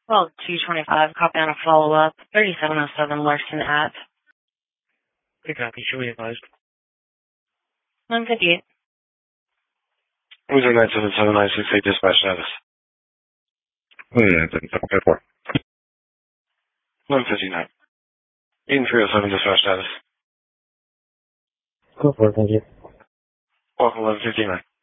Well, 225, copy on a follow-up, 3707 Larson Ave. Good copy, should we advise? 158. Who's 977-968 dispatch status? 977-4. 159. Eden 307 dispatch status. Go for it, thank you. Welcome 1159.